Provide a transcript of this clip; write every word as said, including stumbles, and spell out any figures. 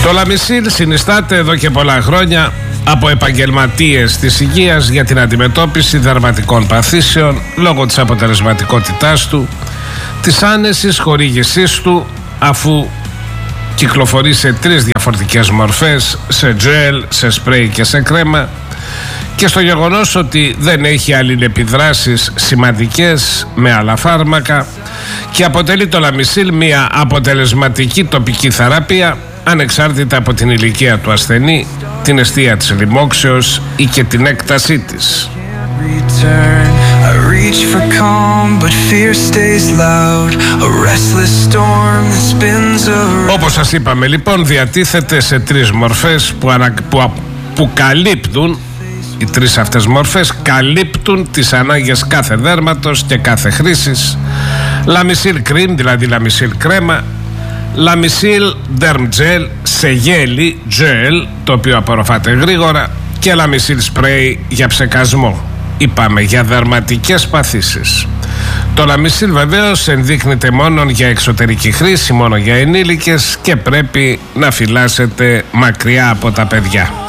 Το Λαμισίλ συνιστάται εδώ και πολλά χρόνια από επαγγελματίες της υγείας για την αντιμετώπιση δερματικών παθήσεων λόγω της αποτελεσματικότητάς του, της άνεσης χορήγησής του, αφού κυκλοφορεί σε τρεις διαφορετικές μορφές, σε τζέλ, σε σπρέι και σε κρέμα, και στο γεγονός ότι δεν έχει αλληλεπιδράσεις σημαντικές με άλλα φάρμακα και αποτελεί το Λαμισίλ μια αποτελεσματική τοπική θεραπεία ανεξάρτητα από την ηλικία του ασθενή, την εστία της λοιμόξεως ή και την έκτασή της. Όπως σας είπαμε λοιπόν, διατίθεται σε τρεις μορφές που, ανα... που, που καλύπτουν, οι τρεις αυτές μορφές καλύπτουν τις ανάγκες κάθε δέρματος και κάθε χρήσης. Λαμισίλ Cream, δηλαδή Λαμισίλ κρέμα, Λαμισίλ Derm Gel σε γέλι, gel, το οποίο απορροφάται γρήγορα, και Λαμισίλ Spray για ψεκασμό. Είπαμε για δερματικές παθήσεις. Το Λαμισίλ βεβαίως ενδείκνυται μόνο για εξωτερική χρήση, μόνο για ενήλικες, και πρέπει να φυλάσσετε μακριά από τα παιδιά.